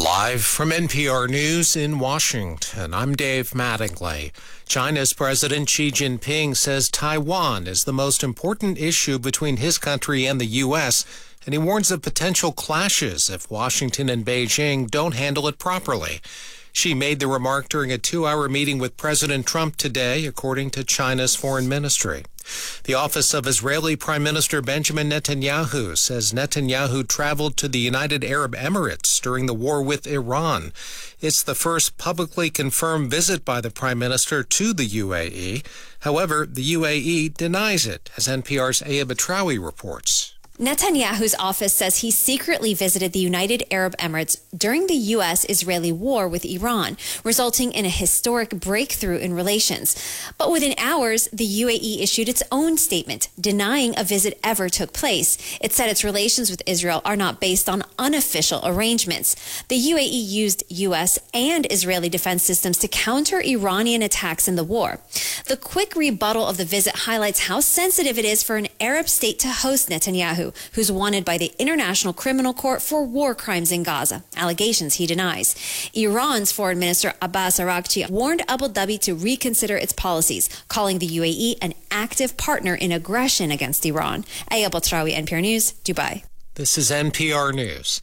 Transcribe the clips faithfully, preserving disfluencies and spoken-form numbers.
Live from N P R News in Washington, I'm Dave Mattingly. China's President Xi Jinping says Taiwan is the most important issue between his country and the U S, and he warns of potential clashes if Washington and Beijing don't handle it properly. Xi made the remark during a two-hour meeting with President Trump today, according to China's foreign ministry. The office of Israeli Prime Minister Benjamin Netanyahu says Netanyahu traveled to the United Arab Emirates during the war with Iran. It's the first publicly confirmed visit by the Prime Minister to the U A E. However, the U A E denies it, as N P R's Aya Batrawi reports. Netanyahu's office says he secretly visited the United Arab Emirates during the U S-Israeli war with Iran, resulting in a historic breakthrough in relations. But within hours, the U A E issued its own statement, denying a visit ever took place. It said its relations with Israel are not based on unofficial arrangements. The U A E used U S and Israeli defense systems to counter Iranian attacks in the war. The quick rebuttal of the visit highlights how sensitive it is for an Arab state to host Netanyahu, who's wanted by the International Criminal Court for war crimes in Gaza, allegations he denies. Iran's Foreign Minister Abbas Araghchi warned Abu Dhabi to reconsider its policies, calling the U A E an active partner in aggression against Iran. Aya Batrawi, N P R News, Dubai. This is N P R News.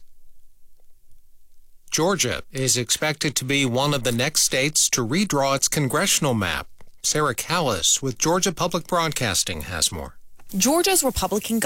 Georgia is expected to be one of the next states to redraw its congressional map. Sarah Callis with Georgia Public Broadcasting has more. Georgia's Republican